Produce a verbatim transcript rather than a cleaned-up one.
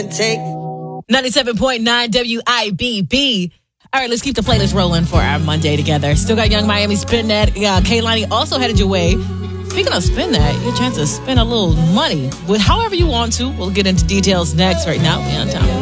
Take ninety-seven point nine W I B B. All right, let's keep the playlist rolling for our Monday together. Still got Young Miami Spin That. Uh, Kehlani also headed your way. Speaking of Spin That, your chance to spend a little money with however you want to. We'll get into details next. Right now, we on time.